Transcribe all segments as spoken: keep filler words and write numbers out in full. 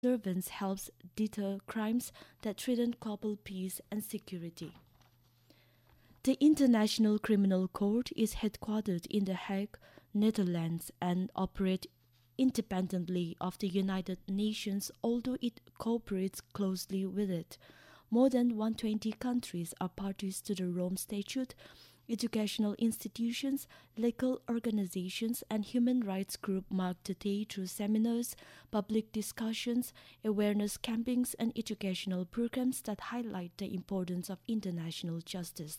observance helps deter crimes that threaten global peace and security. The International Criminal Court is headquartered in The Hague, Netherlands, and operates independently of the United Nations, although it cooperates closely with it. More than one hundred twenty countries are parties to the Rome Statute. Educational institutions, legal organizations, and human rights groups mark the day through seminars, public discussions, awareness campaigns, and educational programs that highlight the importance of international justice.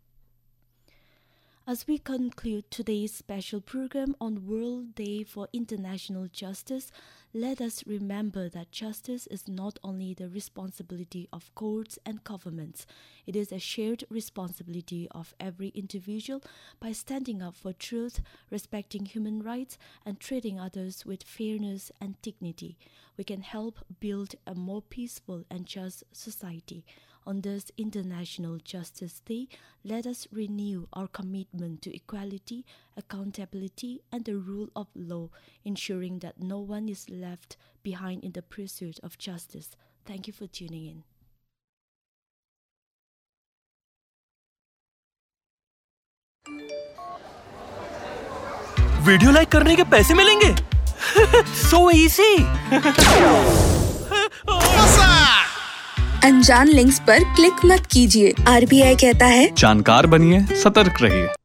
As we conclude today's special program on World Day for International Justice, let us remember that justice is not only the responsibility of courts and governments, it is a shared responsibility of every individual. By standing up for truth, respecting human rights, and treating others with fairness and dignity, we can help build a more peaceful and just society. On this International Justice Day, let us renew our commitment to equality, accountability, and the rule of law, ensuring that no one is left behind in the pursuit of justice. Thank you for tuning in. Video like करने के पैसे मिलेंगे? So easy! अनजान links पर click मत कीजिए। RBI कहता है जानकार बनिए, सतर्क रहिए।